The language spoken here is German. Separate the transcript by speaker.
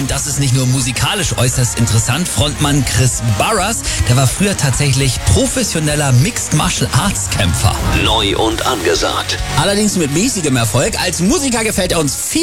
Speaker 1: Und das ist nicht nur musikalisch äußerst interessant. Frontmann Chris Barras, der war früher tatsächlich professioneller Mixed Martial Arts Kämpfer.
Speaker 2: Neu und angesagt.
Speaker 1: Allerdings mit mäßigem Erfolg. Als Musiker gefällt er uns viel